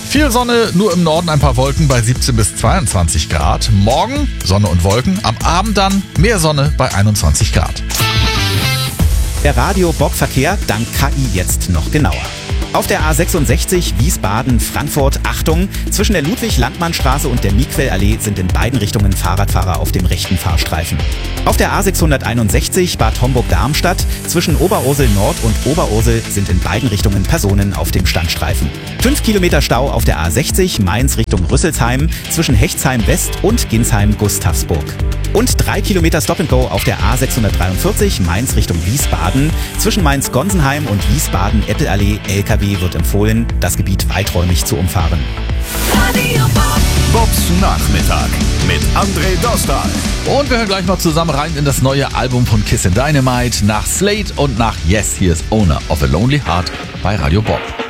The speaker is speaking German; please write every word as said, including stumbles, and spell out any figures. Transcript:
Viel Sonne, nur im Norden ein paar Wolken bei siebzehn bis zweiundzwanzig Grad. Morgen Sonne und Wolken, am Abend dann mehr Sonne bei einundzwanzig Grad. Der Radio-Bob-Verkehr dank K I jetzt noch genauer. Auf der A sechsundsechzig Wiesbaden-Frankfurt, Achtung, zwischen der Ludwig-Landmann-Straße und der Miquel-Allee sind in beiden Richtungen Fahrradfahrer auf dem rechten Fahrstreifen. Auf der A sechshunderteinundsechzig Bad Homburg-Darmstadt zwischen Oberursel Nord und Oberursel sind in beiden Richtungen Personen auf dem Standstreifen. Fünf Kilometer Stau auf der A sechzig Mainz Richtung Rüsselsheim zwischen Hechtsheim West und Ginsheim-Gustavsburg. Und drei Kilometer Stop-and-Go auf der A sechshundertdreiundvierzig Mainz Richtung Wiesbaden. Zwischen Mainz-Gonsenheim und Wiesbaden-Eppelallee L K W wird empfohlen, das Gebiet weiträumig zu umfahren. Radio Bob. Bobs Nachmittag mit André Dostal. Und wir hören gleich noch zusammen rein in das neue Album von Kiss and Dynamite. Nach Slate und nach Yes, hier ist Owner of a Lonely Heart bei Radio Bob.